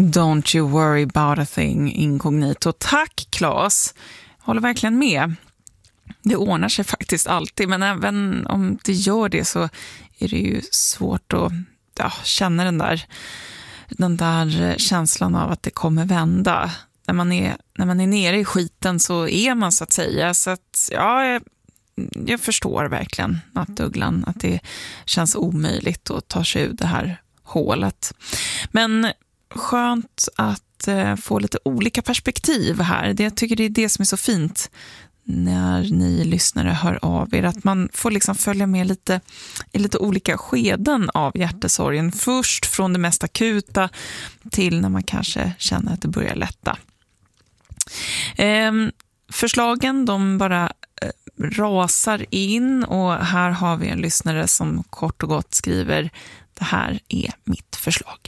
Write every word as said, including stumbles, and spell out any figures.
Don't you worry about a thing, Inkognito. Tack, Claes. Håller verkligen med. Det ordnar sig faktiskt alltid, men även om det gör det så är det ju svårt att ja, känna den där, den där känslan av att det kommer vända. När man är, när man är nere i skiten så är man så att säga. Så att, ja, jag, jag förstår verkligen att Ugglan, att det känns omöjligt att ta sig ur det här hålet. Men skönt att eh, få lite olika perspektiv här. Det, jag tycker det är det som är så fint när ni lyssnare hör av er, att man får liksom följa med lite i lite olika skeden av hjärtesorgen. Först från det mest akuta till när man kanske känner att det börjar lätta. Eh, förslagen, de bara eh, rasar in, och här har vi en lyssnare som kort och gott skriver: det här är mitt förslag.